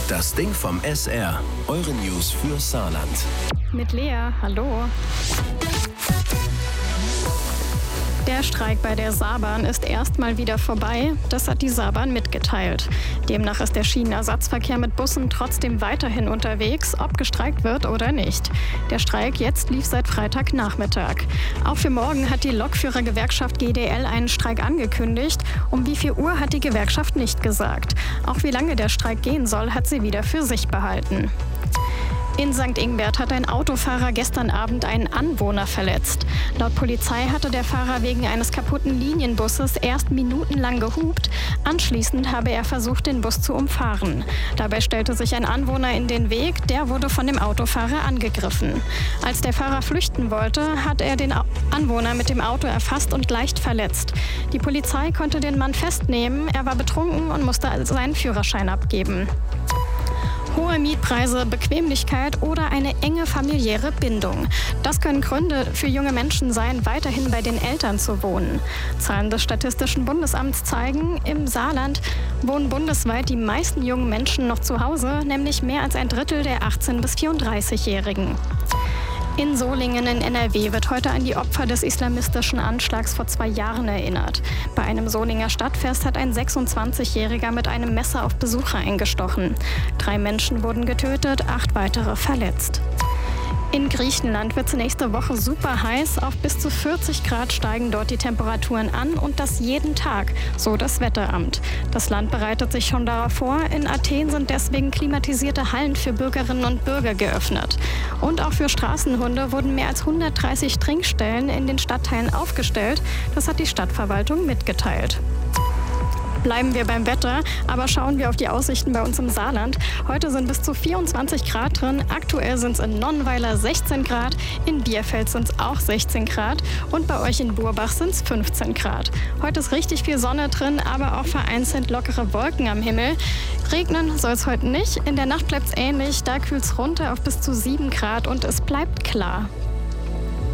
Das Ding vom SR. Eure News für Saarland. Mit Lea, hallo. Der Streik bei der Saarbahn ist erstmal wieder vorbei. Das hat die Saarbahn mitgeteilt. Demnach ist der Schienenersatzverkehr mit Bussen trotzdem weiterhin unterwegs, ob gestreikt wird oder nicht. Der Streik jetzt lief seit Freitagnachmittag. Auch für morgen hat die Lokführergewerkschaft GDL einen Streik angekündigt. Um wie viel Uhr hat die Gewerkschaft nicht gesagt. Auch wie lange der Streik gehen soll, hat sie wieder für sich behalten. In St. Ingbert hat ein Autofahrer gestern Abend einen Anwohner verletzt. Laut Polizei hatte der Fahrer wegen eines kaputten Linienbusses erst minutenlang gehupt. Anschließend habe er versucht, den Bus zu umfahren. Dabei stellte sich ein Anwohner in den Weg, der wurde von dem Autofahrer angegriffen. Als der Fahrer flüchten wollte, hat er den Anwohner mit dem Auto erfasst und leicht verletzt. Die Polizei konnte den Mann festnehmen, er war betrunken und musste seinen Führerschein abgeben. Hohe Mietpreise, Bequemlichkeit oder eine enge familiäre Bindung. Das können Gründe für junge Menschen sein, weiterhin bei den Eltern zu wohnen. Zahlen des Statistischen Bundesamts zeigen, im Saarland wohnen bundesweit die meisten jungen Menschen noch zu Hause, nämlich mehr als ein Drittel der 18- bis 34-Jährigen. In Solingen in NRW wird heute an die Opfer des islamistischen Anschlags vor 2 Jahren erinnert. Bei einem Solinger Stadtfest hat ein 26-Jähriger mit einem Messer auf Besucher eingestochen. 3 Menschen wurden getötet, 8 weitere verletzt. In Griechenland wird es nächste Woche super heiß. Auf bis zu 40 Grad steigen dort die Temperaturen an und das jeden Tag, so das Wetteramt. Das Land bereitet sich schon darauf vor. In Athen sind deswegen klimatisierte Hallen für Bürgerinnen und Bürger geöffnet. Und auch für Straßenhunde wurden mehr als 130 Trinkstellen in den Stadtteilen aufgestellt. Das hat die Stadtverwaltung mitgeteilt. Bleiben wir beim Wetter, aber schauen wir auf die Aussichten bei uns im Saarland. Heute sind bis zu 24 Grad drin. Aktuell sind es in Nonnweiler 16 Grad, in Bierfeld sind es auch 16 Grad und bei euch in Burbach sind es 15 Grad. Heute ist richtig viel Sonne drin, aber auch vereinzelt lockere Wolken am Himmel. Regnen soll es heute nicht. In der Nacht bleibt es ähnlich, da kühlt es runter auf bis zu 7 Grad und es bleibt klar.